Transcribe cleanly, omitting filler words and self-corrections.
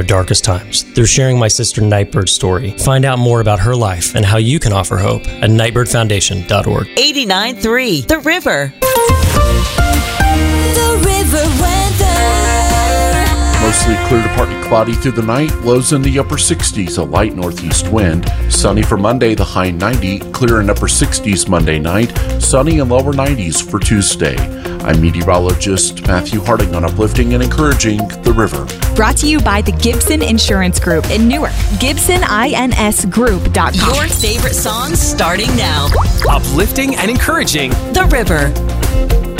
their darkest times. They're sharing my sister Nightbird's story. Find out more about her life and how you can offer hope at nightbirdfoundation.org. 89.3 The River. The River weather. Mostly clear to partly cloudy through the night, lows in the upper 60s, a light northeast wind. Sunny for Monday, the high 90, clear in upper 60s Monday night, sunny in lower 90s for Tuesday. I'm meteorologist Matthew Harding on Uplifting and Encouraging the River. Brought to you by the Gibson Insurance Group in Newark. GibsonINSGroup.com. Your favorite songs starting now. Uplifting and Encouraging The River.